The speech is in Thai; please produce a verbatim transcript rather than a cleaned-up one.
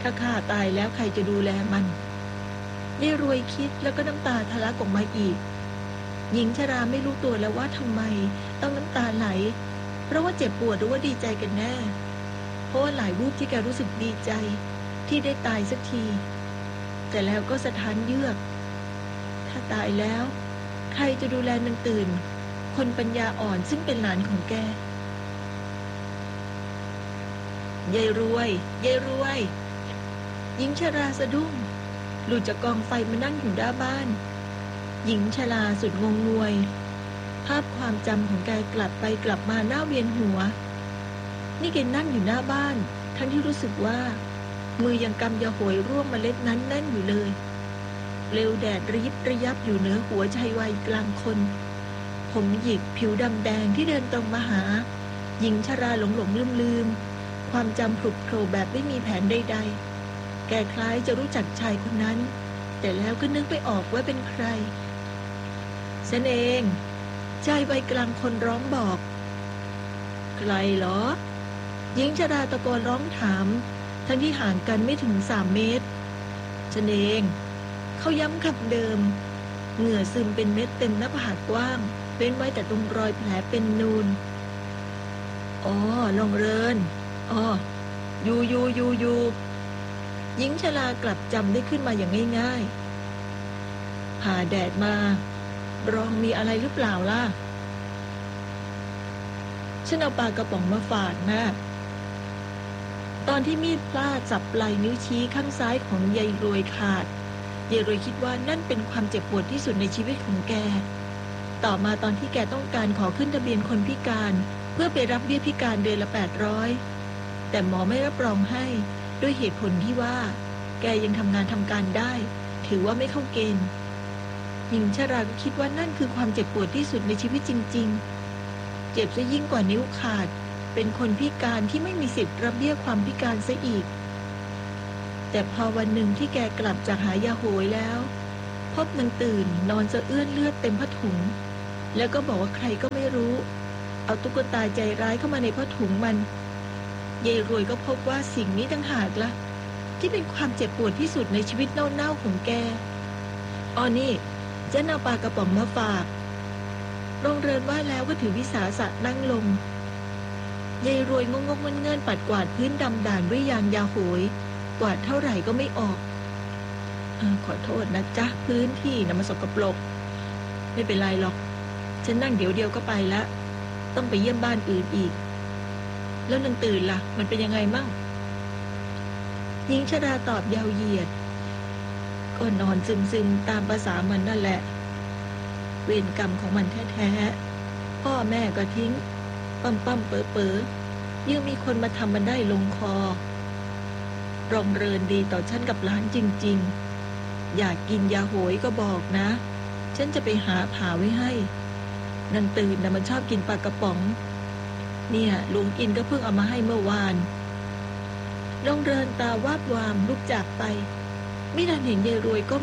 าข้าตายแล้วใครจะดูแลมันยายรวยคิดแล้วก็น้ำตาทะลักออกมาอีกหญิงชราไม่รู้ตัวแล้วว่าทำไมต้องน้ำตาไหลเพราะว่าเจ็บปวดหรือว่าดีใจกันแน่เพราะว่าหลายวูบที่แกรู้สึกดีใจที่ได้ตายสักทีแต่แล้วก็สะท้านเยือกถ้าตายแล้วใครจะดูแลนางตื่นคนปัญญาอ่อนซึ่งเป็นหลานของแกยายรวยยายรวยหญิงชราสะดุ้งหลุดจากกองไฟมานั่งอยู่หน้าบ้านหญิงชราสุดงงงวยภาพความจำของแกกลับไปกลับมาหน้าเวียนหัวนี่แกนั่งอยู่หน้าบ้านทั้งที่รู้สึกว่ามือยังกำยาโหยร่วมเมล็ดนั้นแน่นอยู่เลยเปลวแดดระยิบระยับอยู่เหนือหัวชายวัยกลางคนผมหยิกผิวดำแดงที่เดินตรงมาหาหญิงชราหลงหลงลืมลืมความจำผุดโผล่แบบไม่มีแผนใดๆแกคล้ายจะรู้จักชายคนนั้นแต่แล้วก็นึกไม่ออกว่าเป็นใครฉันเองชายวัยกลางคนร้องบอกใครเหรอหญิงชราตะโกนร้องถามทั้งที่ห่างกันไม่ถึงสามเมตรฉันเองเขาย้ำคำเดิมเหงื่อซึมเป็นเม็ดเต็มหน้าผากกว้างเป็นไว้แต่ตรงรอยแผลเป็นนูนอ๋อลงเรินอ๋อยูยูยูยูหญิงชรากลับจำได้ขึ้นมาอย่างง่ายๆผ่าแดดมารองมีอะไรหรือเปล่าล่ะฉันเอาปลากระป๋องมาฝากนะตอนที่มีดพลาดจับปลายนิ้วชี้ข้างซ้ายของยายรวยขาดยายรวยคิดว่านั่นเป็นความเจ็บปวดที่สุดในชีวิตของแกต่อมาตอนที่แกต้องการขอขึ้นทะเบียนคนพิการเพื่อไปรับเบี้ยพิการเดือนละแปดร้อยแต่หมอไม่รับรองให้ด้วยเหตุผลที่ว่าแกยังทำงานทำการได้ถือว่าไม่เข้าเกณฑ์หญิงชราก็คิดว่านั่นคือความเจ็บปวดที่สุดในชีวิตจริงๆเจ็บซะยิ่งกว่านิ้วขาดเป็นคนพิการที่ไม่มีสิทธิ์รับเบี้ยความพิการซะอีกแต่พอวันหนึ่งที่แกกลับจากหายาโหยแล้วพบนางตื่นนอนสะเอื้อนเลือดเต็มผ้าถุงแล้วก็บอกว่าใครก็ไม่รู้เอาตุ๊กตาใจร้ายเข้ามาในผ้าถุงมันยายรวยก็พบว่าสิ่งนี้ต่างหากละที่เป็นความเจ็บปวดที่สุดในชีวิตเน่าๆของแกอ๋อนี่จะนำปลากระป๋องมาฝากโรงเรือนว่าแล้วก็ถือวิสาสะนั่งลงยายรวยงงๆเงินๆปัดกวาดพื้นดำด่านด้วยยางยาโหยกวาดเท่าไหร่ก็ไม่ออกเออขอโทษนะจ๊ะพื้นที่นะมันสกปรกไม่เป็นไรหรอกฉันนั่งเดี๋ยวเดียวก็ไปละต้องไปเยี่ยมบ้านอื่นอีกแล้วนางตื่นล่ะมันเป็นยังไงมั่งหญิงชราตอบยาวเหยียดก็นอนซึมๆตามภาษามันนั่นแหละเวรกรรมของมันแท้ๆพ่อแม่ก็ทิ้งปั๊มปั๊มเป๋อเป๋อยังมีคนมาทำมันได้ลงคอรองเรินดีต่อฉันกับหลานจริงๆอยากกินยาโหยก็บอกนะฉันจะไปหาผ่าไว้ให้นางตื่นนะมันชอบกินปลากระป๋องเนี่ยลุงกินก็เพิ่งเอามาให้เมื่อวานรองเรินตาวาบวามลุกจากไปไม่ทันเห็นยายรวยก็